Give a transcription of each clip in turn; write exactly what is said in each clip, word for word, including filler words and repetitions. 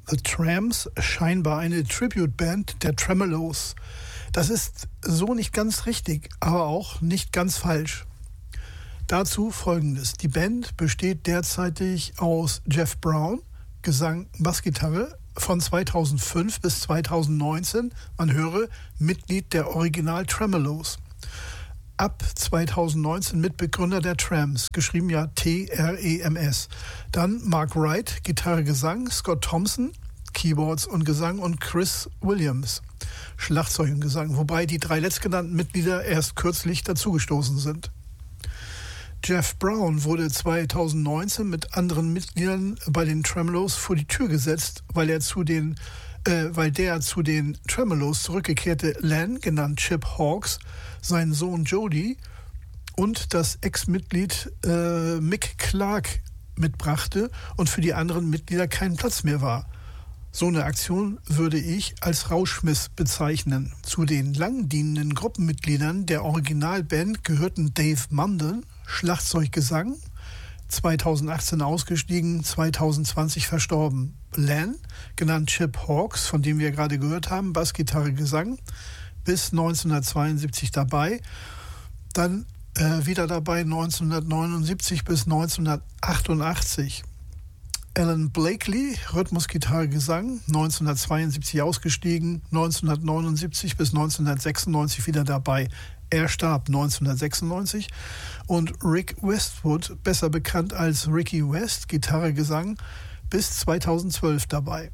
The Tramps scheinbar eine Tribute-Band der Tremeloes. Das ist so nicht ganz richtig, aber auch nicht ganz falsch. Dazu Folgendes. Die Band besteht derzeitig aus Jeff Brown, Gesang, Bassgitarre, von zweitausendfünf bis zweitausendneunzehn, man höre, Mitglied der Original Tremeloes. Ab zweitausendneunzehn Mitbegründer der Tramps, geschrieben ja T R E M S. Dann Mark Wright, Gitarre, Gesang, Scott Thompson, Keyboards und Gesang und Chris Williams, Schlagzeug und Gesang, wobei die drei letztgenannten Mitglieder erst kürzlich dazugestoßen sind. Jeff Brown wurde zweitausendneunzehn mit anderen Mitgliedern bei den Tremeloes vor die Tür gesetzt, weil er zu den, äh, weil der zu den Tremeloes zurückgekehrte Len, genannt Chip Hawkes, seinen Sohn Jody und das Ex-Mitglied äh, Mick Clark mitbrachte und für die anderen Mitglieder kein Platz mehr war. So eine Aktion würde ich als Rauschmiss bezeichnen. Zu den lang dienenden Gruppenmitgliedern der Originalband gehörten Dave Munden, Schlagzeug, Gesang, zweitausendachtzehn ausgestiegen, zweitausendzwanzig verstorben. Len, genannt Chip Hawkes, von dem wir gerade gehört haben, Bassgitarre, Gesang, bis neunzehnhundertzweiundsiebzig dabei. Dann äh, wieder dabei neunzehnhundertneunundsiebzig bis neunzehnhundertachtundachtzig. Alan Blakely, Rhythmusgitarre, Gesang, neunzehnhundertzweiundsiebzig ausgestiegen, neunzehnhundertneunundsiebzig bis neunzehnhundertsechsundneunzig wieder dabei. Er starb neunzehnhundertsechsundneunzig. Und Rick Westwood, besser bekannt als Ricky West, Gitarre, Gesang, bis zweitausendzwölf dabei.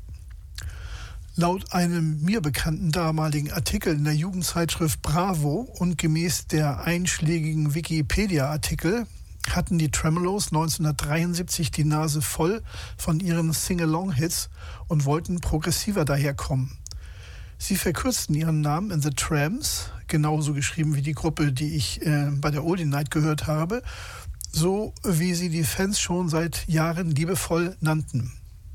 Laut einem mir bekannten damaligen Artikel in der Jugendzeitschrift Bravo und gemäß der einschlägigen Wikipedia-Artikel hatten die Tremeloes neunzehnhundertdreiundsiebzig die Nase voll von ihren Sing-Along-Hits und wollten progressiver daherkommen. Sie verkürzten ihren Namen in The Tramps, genauso geschrieben wie die Gruppe, die ich äh, bei der Oldie Night gehört habe, so wie sie die Fans schon seit Jahren liebevoll nannten.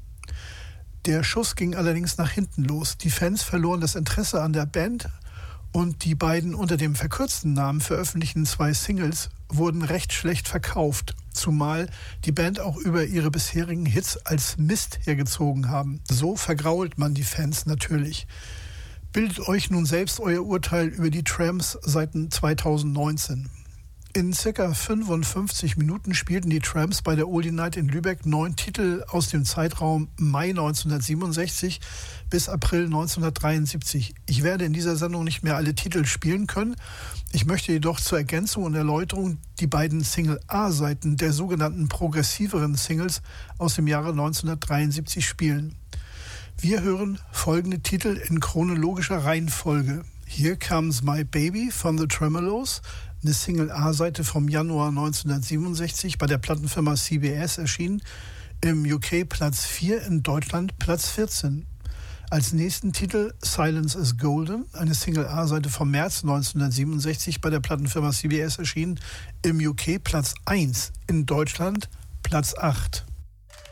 Der Schuss ging allerdings nach hinten los. Die Fans verloren das Interesse an der Band und die beiden unter dem verkürzten Namen veröffentlichten zwei Singles wurden recht schlecht verkauft, zumal die Band auch über ihre bisherigen Hits als Mist hergezogen haben. So vergrault man die Fans natürlich. Bildet euch nun selbst euer Urteil über die Tramps seit zweitausendneunzehn. In ca. fünfundfünfzig Minuten spielten die Tramps bei der Oldie Night in Lübeck neun Titel aus dem Zeitraum Mai neunzehnhundertsiebenundsechzig bis April neunzehnhundertdreiundsiebzig. Ich werde in dieser Sendung nicht mehr alle Titel spielen können. Ich möchte jedoch zur Ergänzung und Erläuterung die beiden Single-A-Seiten der sogenannten progressiveren Singles aus dem Jahre neunzehnhundertdreiundsiebzig spielen. Wir hören folgende Titel in chronologischer Reihenfolge. Here Comes My Baby von The Tremeloes, eine Single-A-Seite vom Januar neunzehnhundertsiebenundsechzig bei der Plattenfirma C B S erschienen, im U K Platz vier, in Deutschland Platz vierzehn. Als nächsten Titel Silence is Golden, eine Single-A-Seite vom März neunzehnhundertsiebenundsechzig bei der Plattenfirma C B S erschienen, im U K Platz eins, in Deutschland Platz acht.